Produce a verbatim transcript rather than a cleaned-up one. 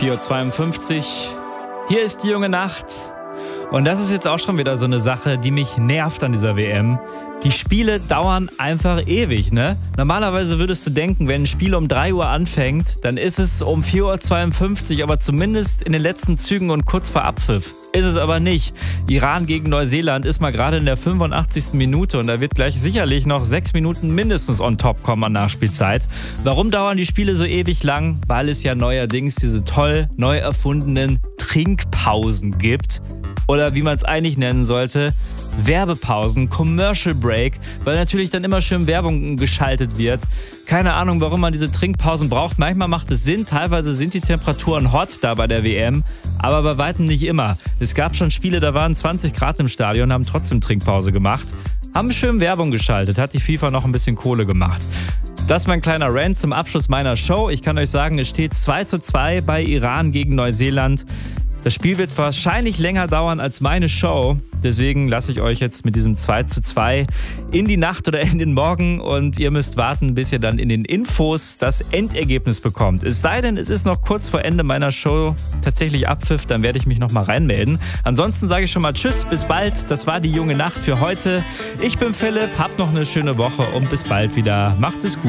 vier Uhr zweiundfünfzig. Hier ist die junge Nacht. Und das ist jetzt auch schon wieder so eine Sache, die mich nervt an dieser W M. Die Spiele dauern einfach ewig, ne? Normalerweise würdest du denken, wenn ein Spiel um drei Uhr anfängt, dann ist es um vier Uhr zweiundfünfzig, aber zumindest in den letzten Zügen und kurz vor Abpfiff. Ist es aber nicht. Iran gegen Neuseeland ist mal gerade in der fünfundachtzigsten Minute und da wird gleich sicherlich noch sechs Minuten mindestens on top kommen an Nachspielzeit. Warum dauern die Spiele so ewig lang? Weil es ja neuerdings diese toll neu erfundenen Trinkpausen gibt. Oder wie man es eigentlich nennen sollte, Werbepausen, Commercial Break, weil natürlich dann immer schön Werbung geschaltet wird. Keine Ahnung, warum man diese Trinkpausen braucht. Manchmal macht es Sinn, teilweise sind die Temperaturen hot da bei der W M, aber bei weitem nicht immer. Es gab schon Spiele, da waren zwanzig Grad im Stadion, haben trotzdem Trinkpause gemacht. Haben schön Werbung geschaltet, hat die FIFA noch ein bisschen Kohle gemacht. Das ist mein kleiner Rant zum Abschluss meiner Show. Ich kann euch sagen, es steht zwei zu zwei bei Iran gegen Neuseeland. Das Spiel wird wahrscheinlich länger dauern als meine Show. Deswegen lasse ich euch jetzt mit diesem zwei zu zwei in die Nacht oder in den Morgen und ihr müsst warten, bis ihr dann in den Infos das Endergebnis bekommt. Es sei denn, es ist noch kurz vor Ende meiner Show tatsächlich Abpfiff, dann werde ich mich nochmal reinmelden. Ansonsten sage ich schon mal Tschüss, bis bald. Das war die junge Nacht für heute. Ich bin Philipp, habt noch eine schöne Woche und bis bald wieder. Macht es gut.